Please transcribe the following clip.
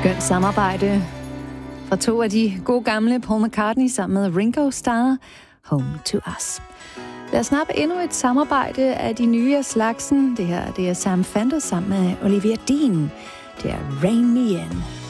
Skønt samarbejde fra to af de gode gamle Paul McCartney sammen med Ringo Starr, Home to Us. Lad os snappe endnu et samarbejde af de nye af slagsen. Det er Sam Fender sammen med Olivia Dean. Det er Rain Me In.